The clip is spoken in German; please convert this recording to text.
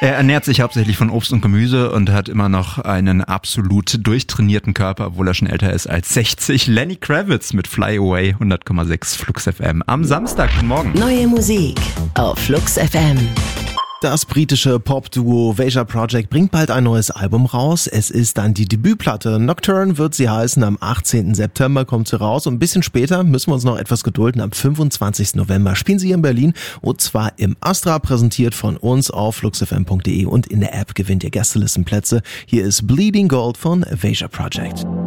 Er ernährt sich hauptsächlich von Obst und Gemüse und hat immer noch einen absolut durchtrainierten Körper, obwohl er schon älter ist als 60. Lenny Kravitz mit Fly Away, 100,6 Flux FM am Samstag. Guten Morgen. Neue Musik auf Flux FM. Das britische Pop-Duo Veja Project bringt bald ein neues Album raus. Es ist dann die Debütplatte. Nocturne wird sie heißen. Am 18. September kommt sie raus. Und ein bisschen später müssen wir uns noch etwas gedulden. Am 25. November spielen sie hier in Berlin. Und zwar im Astra, präsentiert von uns auf fluxfm.de. Und in der App gewinnt ihr Gästelistenplätze. Hier ist Bleeding Gold von Veja Project.